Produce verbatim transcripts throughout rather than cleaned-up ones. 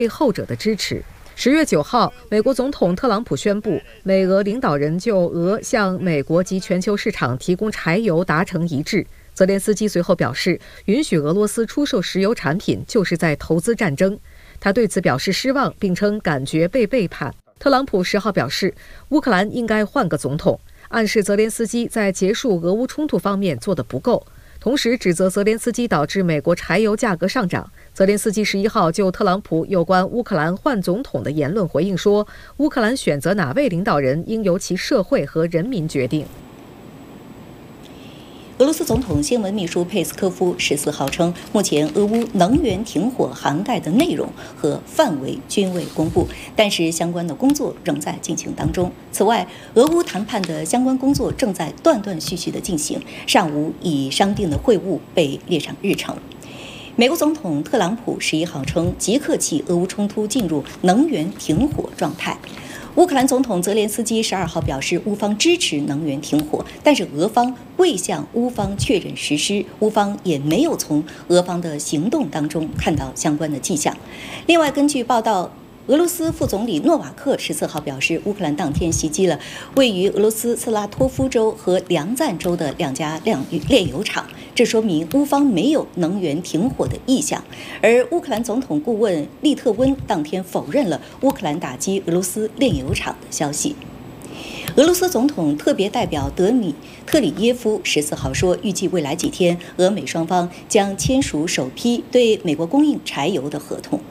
对后者的支持。十月九号，美国总统特朗普宣布，美俄领导人就俄向美国及全球市场提供柴油达成一致。泽连斯基随后表示，允许俄罗斯出售石油产品就是在投资战争。他对此表示失望，并称感觉被背叛。特朗普十号表示，乌克兰应该换个总统，暗示泽连斯基在结束俄乌冲突方面做得不够。同时指责泽连斯基导致美国柴油价格上涨。泽连斯基十一号就特朗普有关乌克兰换总统的言论回应说，乌克兰选择哪位领导人应由其社会和人民决定。 俄罗斯总统新闻秘书佩斯科夫十四号称，目前俄乌能源停火涵盖的内容和范围均未公布，但是相关的工作仍在进行当中。此外，俄乌谈判的相关工作正在断断续续的进行，尚无已商定的会晤被列上日程。美国总统特朗普十一号称，即刻起俄乌冲突进入能源停火状态。乌克兰总统泽连斯基十二号表示，乌方支持能源停火，但是俄方未向乌方确认实施，乌方也没有从俄方的行动当中看到相关的迹象。另外，根据报道，俄罗斯副总理诺瓦克十四号表示，乌克兰当天袭击了位于俄罗斯斯拉托夫州和梁赞州的两家炼炼油厂，这说明乌方没有能源停火的意向。而乌克兰总统顾问利特温当天否认了乌克兰打击俄罗斯炼油厂的消息。俄罗斯总统特别代表德米特里耶夫十四号说，预计未来几天，俄美双方将签署首批对美国供应柴油的合同。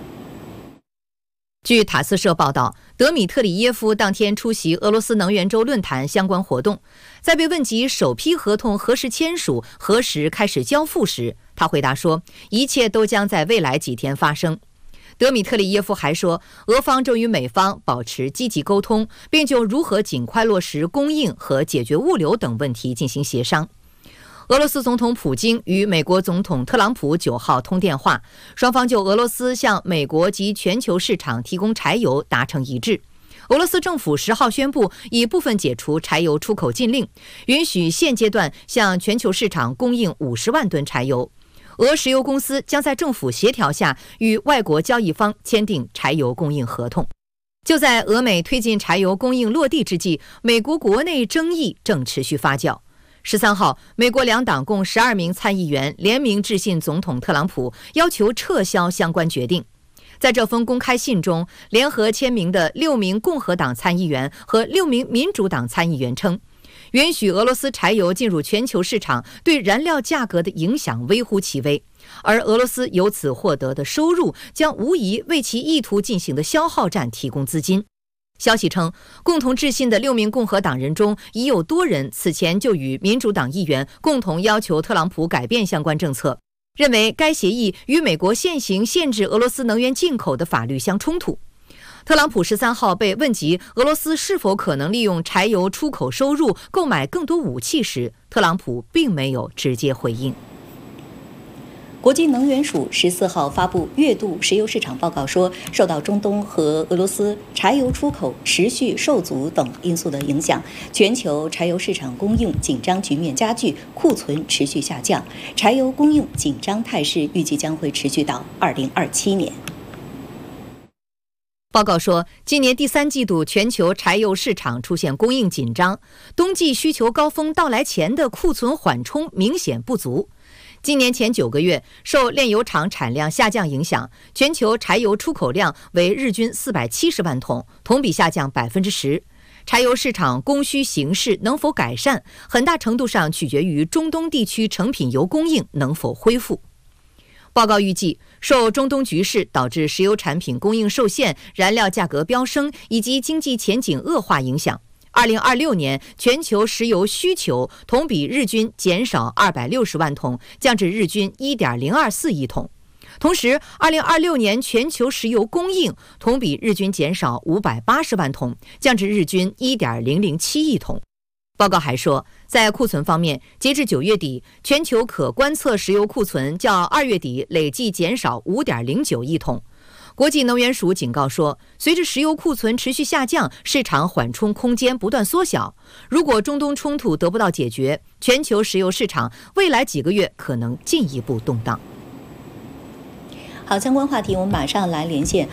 据塔斯社报道，德米特里耶夫当天出席俄罗斯能源周论坛相关活动，在被问及首批合同何时签署、何时开始交付时，他回答说，一切都将在未来几天发生。德米特里耶夫还说，俄方正与美方保持积极沟通，并就如何尽快落实供应和解决物流等问题进行协商。俄罗斯总统普京与美国总统特朗普九号通电话，双方就俄罗斯向美国及全球市场提供柴油达成一致。俄罗斯政府十号宣布，已部分解除柴油出口禁令，允许现阶段向全球市场供应五十万吨柴油。俄石油公司将在政府协调下与外国交易方签订柴油供应合同。就在俄美推进柴油供应落地之际，美国国内争议正持续发酵。十三号，美国两党共十二名参议员联名致信总统特朗普，要求撤销相关决定。在这封公开信中，联合签名的六名共和党参议员和六名民主党参议员称，允许俄罗斯柴油进入全球市场对燃料价格的影响微乎其微，而俄罗斯由此获得的收入将无疑为其意图进行的消耗战提供资金。消息称，共同致信的六名共和党人中，已有多人此前就与民主党议员共同要求特朗普改变相关政策，认为该协议与美国现行限制俄罗斯能源进口的法律相冲突。特朗普十三号被问及俄罗斯是否可能利用柴油出口收入购买更多武器时，特朗普并没有直接回应。 国际能源署十四号发布月度石油市场报告说，受到中东和俄罗斯柴油出口持续受阻等因素的影响，全球柴油市场供应紧张局面加剧，库存持续下降，柴油供应紧张态势预计将会持续到二零二七年。 报告说，今年第三季度全球柴油市场出现供应紧张，冬季需求高峰到来前的库存缓冲明显不足。今年前九个月，受炼油厂产量下降影响，全球柴油出口量为日均四百七十万桶，同比下降百分之十。柴油市场供需形势能否改善，很大程度上取决于中东地区成品油供应能否恢复。报告预计，受中东局势导致石油产品供应受限、燃料价格飙升以及经济前景恶化影响，二零二六年全球石油需求同比日均减少二百六十万桶，降至日均 一点零二四亿桶。同时，二零二六年全球石油供应同比日均减少五百八十万桶，降至日均 一点零零七亿桶。报告还说，在库存方面，截至九月底，全球可观测石油库存较二月底累计减少 五点零九亿桶。国际能源署警告说，随着石油库存持续下降，市场缓冲空间不断缩小。如果中东冲突得不到解决，全球石油市场未来几个月可能进一步动荡。 好，相关话题我们马上来连线